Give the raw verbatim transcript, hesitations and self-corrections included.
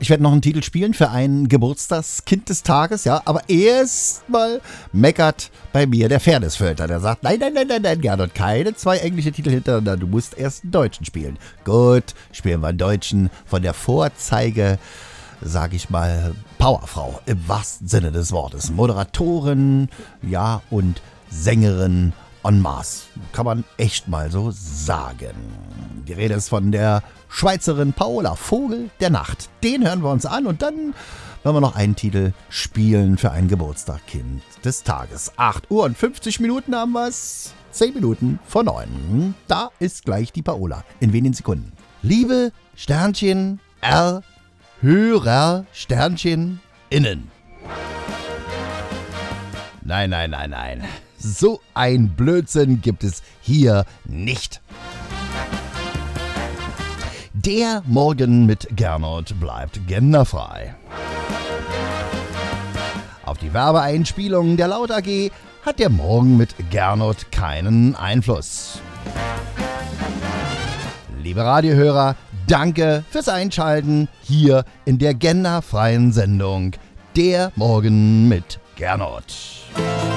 ich werde noch einen Titel spielen für ein Geburtstagskind des Tages, ja, aber erstmal meckert bei mir der Fairnessfilter, der sagt, nein, nein, nein, nein, nein, Gernot, keine zwei englische Titel hintereinander, du musst erst einen deutschen spielen. Gut, spielen wir einen deutschen von der Vorzeige, sag ich mal, Powerfrau im wahrsten Sinne des Wortes. Moderatorin, ja, und Sängerin en masse. Kann man echt mal so sagen. Die Rede ist von der Schweizerin Paola Vogel der Nacht. Den hören wir uns an und dann werden wir noch einen Titel spielen für ein Geburtstagskind des Tages. acht Uhr und fünfzig Minuten haben wir es. zehn Minuten vor neun. Da ist gleich die Paola. In wenigen Sekunden. Liebe Sternchen R Hörer Sternchen innen. Nein, nein, nein, nein. So ein Blödsinn gibt es hier nicht. Der Morgen mit Gernot bleibt genderfrei. Auf die Werbeeinspielungen der Laut A G hat der Morgen mit Gernot keinen Einfluss. Liebe Radiohörer, danke fürs Einschalten hier in der genderfreien Sendung Der Morgen mit Gernot.